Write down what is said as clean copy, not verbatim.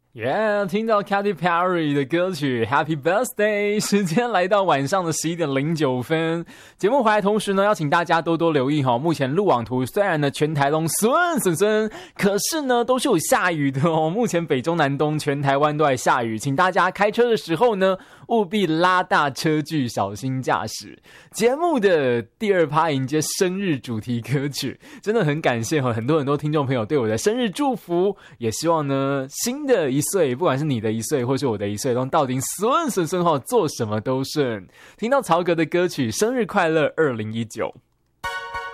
听到 Katy Perry 的歌曲 Happy Birthday， 时间来到晚上的11点09分。节目回来同时呢，要请大家多多留意哈。目前路网图虽然呢全台都顺，可是呢都是有下雨的哦。目前北中南东全台湾都在下雨，请大家开车的时候呢，务必拉大车距，小心驾驶。节目的第二趴迎接生日主题歌曲，真的很感谢很多听众朋友对我的生日祝福，也希望呢新的一岁，不管是你的一岁或是我的一岁，都到底顺做什么都顺。听到曹格的歌曲《生日快乐2019》。